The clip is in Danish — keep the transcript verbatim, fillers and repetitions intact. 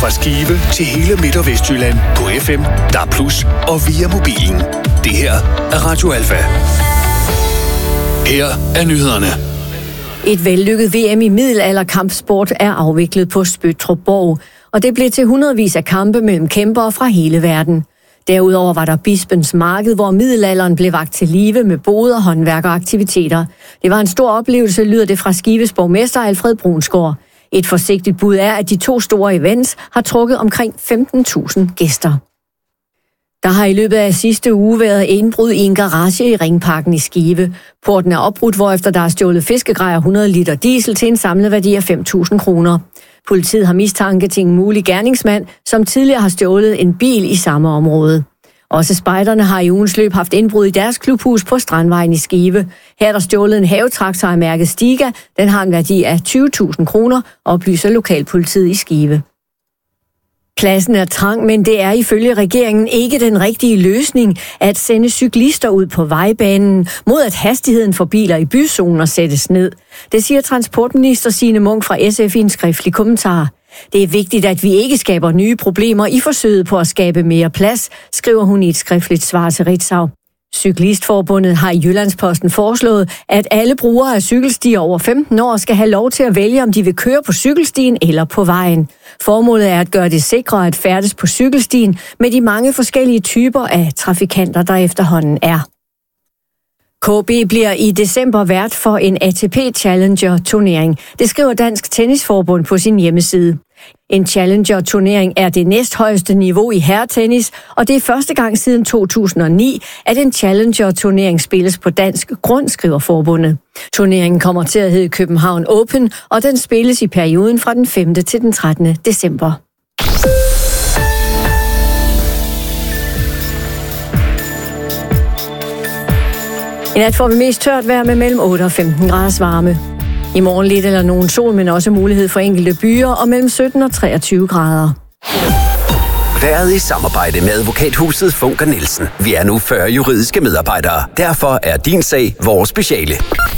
Fra Skive til hele Midt- og Vestjylland på F M, D A B plus, og via mobilen. Det her er Radio Alfa. Her er nyhederne. Et vellykket V M i middelalderkampsport er afviklet på Spøttrup Borg, og det blev til hundredvis af kampe mellem kæmpere fra hele verden. Derudover var der Bispens Marked, hvor middelalderen blev vakt til live med boder, håndværk og aktiviteter. Det var en stor oplevelse, lyder det fra Skives borgmester Alfred Brunsgaard. Et forsigtigt bud er, at de to store events har trukket omkring femten tusind gæster. Der har i løbet af sidste uge været indbrud i en garage i Ringparken i Skive. Porten er opbrudt, hvorefter der er stjålet fiskegrejer hundrede liter diesel til en samlet værdi af fem tusind kroner. Politiet har mistanke til en mulig gerningsmand, som tidligere har stjålet en bil i samme område. Også spejderne har i ugens løb haft indbrud i deres klubhus på Strandvejen i Skive. Her er der stjålet en havetraktor af mærket Stiga. Den har en værdi af tyve tusind kroner, oplyser lokalpolitiet i Skive. Pladsen er trang, men det er ifølge regeringen ikke den rigtige løsning at sende cyklister ud på vejbanen mod at hastigheden for biler i byzoner sættes ned. Det siger transportminister Signe Munk fra S F i en skriftlig kommentar. Det er vigtigt, at vi ikke skaber nye problemer i forsøget på at skabe mere plads, skriver hun i et skriftligt svar til Ritzau. Cyklistforbundet har i Jyllandsposten foreslået, at alle brugere af cykelstier over femten år skal have lov til at vælge, om de vil køre på cykelstien eller på vejen. Formålet er at gøre det sikrere at færdes på cykelstien med de mange forskellige typer af trafikanter, der efterhånden er. K B bliver i december vært for en A T P Challenger-turnering. Det skriver Dansk Tennisforbund på sin hjemmeside. En Challenger-turnering er det næsthøjeste niveau i herretennis, og det er første gang siden to tusind og ni, at en Challenger-turnering spilles på dansk grund, skriver forbundet. Turneringen kommer til at hedde København Open, og den spilles i perioden fra den femte til den trettende december. I nat får vi mest tørt vejr med mellem otte og femten graders varme. I morgen lidt eller nogen sol, men også mulighed for enkelte byer og mellem sytten og treogtyve grader. Været i samarbejde med advokathuset Funker Nielsen. Vi er nu fyrre juridiske medarbejdere. Derfor er din sag vores speciale.